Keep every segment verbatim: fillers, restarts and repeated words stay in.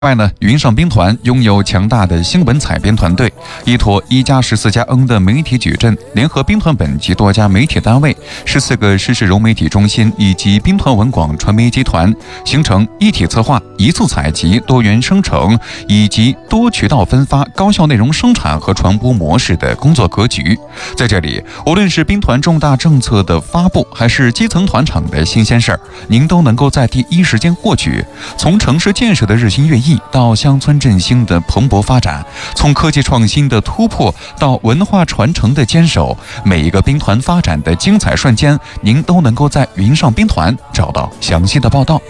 另外呢，云上兵团拥有强大的新闻采编团队，依托一加十四加 N 的媒体矩阵，联合兵团本及多家媒体单位、十四个实时融媒体中心以及兵团文广传媒集团，形成一体策划、一促采集、多元生成以及多渠道分发、高效内容生产和传播模式的工作格局。在这里，无论是兵团重大政策的发布，还是基层团场的新鲜事儿，您都能够在第一时间获取。从城市建设的日新月异到乡村振兴的蓬勃发展，从科技创新的突破到文化传承的坚守，每一个兵团发展的精彩瞬间，您都能够在云上兵团找到详细的报道。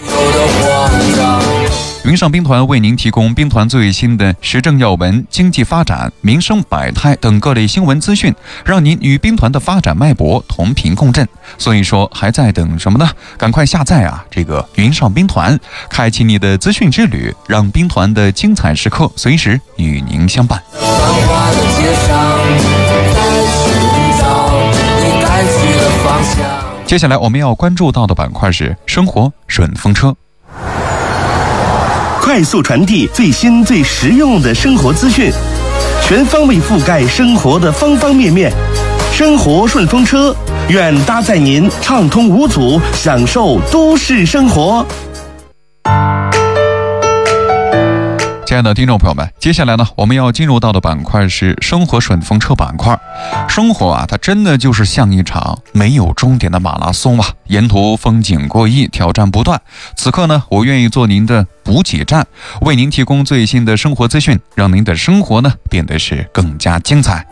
云上兵团为您提供兵团最新的时政要闻、经济发展、民生百态等各类新闻资讯，让您与兵团的发展脉搏同频共振。所以说，还在等什么呢？赶快下载啊这个云上兵团，开启你的资讯之旅，让兵团的精彩时刻随时与您相伴。接下来我们要关注到的板块是生活顺风车。 快速传递最新最实用的生活资讯，全方位覆盖生活的方方面面。生活顺风车，愿搭载您畅通无阻，享受都市生活。 亲爱的听众朋友们，接下来呢，我们要进入到的板块是生活顺风车板块。生活啊，它真的就是像一场没有终点的马拉松啊，沿途风景过亿，挑战不断。此刻呢，我愿意做您的补给站，为您提供最新的生活资讯，让您的生活呢变得是更加精彩。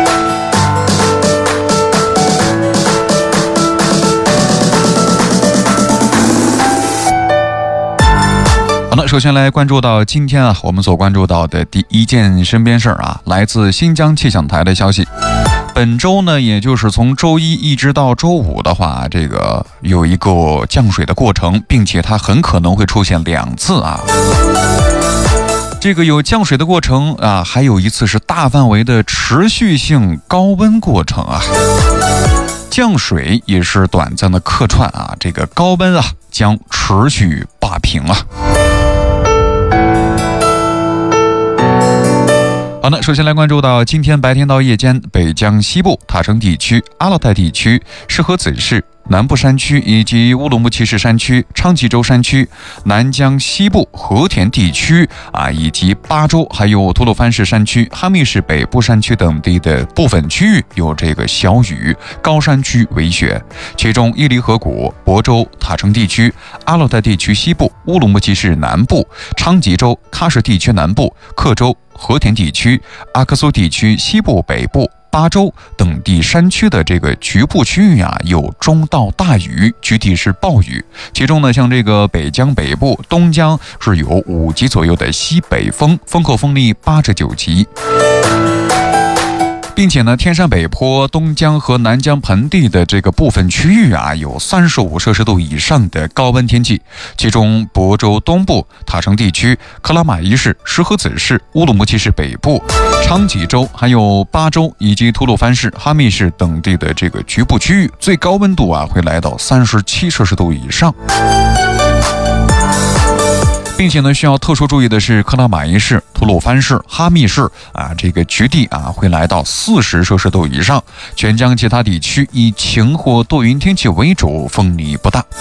首先来关注到今天啊，我们所关注到的第一件身边事儿啊，来自新疆气象台的消息。本周呢，也就是从周一一直到周五的话，这个有一个降水的过程，并且它很可能会出现两次啊。这个有降水的过程啊，还有一次是大范围的持续性高温过程啊。降水也是短暂的客串啊，这个高温啊将持续霸屏啊。好的，首先来关注到今天白天到夜间，北疆西部、塔城地区、阿勒泰地区、适合子市、南部山区以及乌鲁木齐市山区、昌吉州山区、南疆西部和田地区啊，以及巴州还有吐鲁番市山区、哈密市北部山区等地的部分区域有这个小雨，高山区为雪。其中伊犁河谷、亳州、塔城地区、阿勒泰地区西部、乌鲁木齐市南部、昌吉州、喀什地区南部、克州、和田地区、阿克苏地区西部北部、巴州等地山区的这个局部区域啊，有中到大雨，具体是暴雨。其中呢，像这个北疆北部、东疆是有五级左右的西北风，风口风力八至九级。并且呢，天山北坡、东疆和南疆盆地的这个部分区域啊，有三十五摄氏度以上的高温天气。其中，亳州东部、塔城地区、克拉玛依市、石河子市、乌鲁木齐市北部、昌吉州、还有巴州以及吐鲁番市、哈密市等地的这个局部区域，最高温度啊会来到三十七摄氏度以上。并且呢，需要特殊注意的是，克拉玛依市、吐鲁番市、哈密市啊，这个局地啊会来到四十摄氏度以上。全疆其他地区以晴或多云天气为主，风力不大。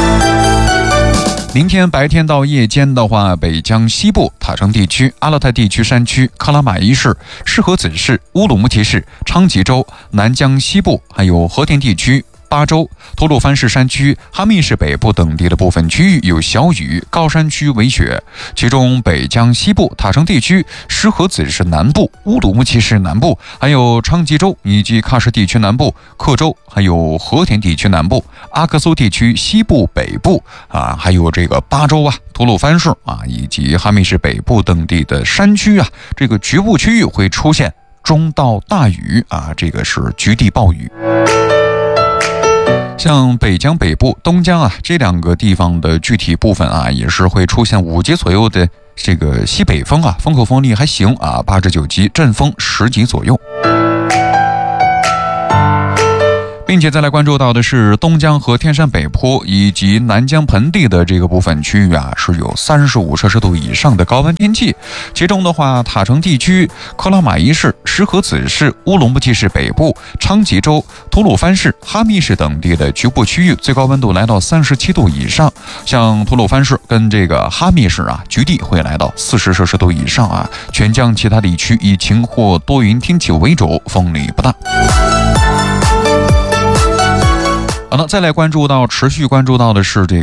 明天白天到夜间的话，北疆西部、塔城地区、阿勒泰地区山区、克拉玛依市、适合子市、乌鲁木齐市、昌吉州、南疆西部，还有和田地区、巴州、吐鲁番市山区、哈密市北部等地的部分区域有小雨，高山区为雪。其中北疆西部、塔城地区、石河子市南部、乌鲁木齐市南部，还有昌吉州以及喀什地区南部、克州，还有和田地区南部、阿克苏地区西部北部啊，还有这个巴州啊、吐鲁番市啊，以及哈密市北部等地的山区啊，这个局部区域会出现中到大雨啊，这个是局地暴雨。像北疆北部、东疆啊这两个地方的具体部分啊，也是会出现五级左右的这个西北风啊，风口风力还行啊，八至九级，阵风十级左右。 并且再来关注到的是东江和天山北坡以及南江盆地的这个部分区域啊，是有三十五摄氏度以上的高温天气。其中的话，塔城地区、克拉玛依市、石河子市、乌鲁木齐市北部、昌吉州、吐鲁番市、哈密市等地的局部区域最高温度来到三十七度以上。像吐鲁番市跟这个哈密市啊，局地会来到四十摄氏度以上啊。全江其他地区以晴或多云天气为主，风力不大。好的，再来关注到持续关注到的是这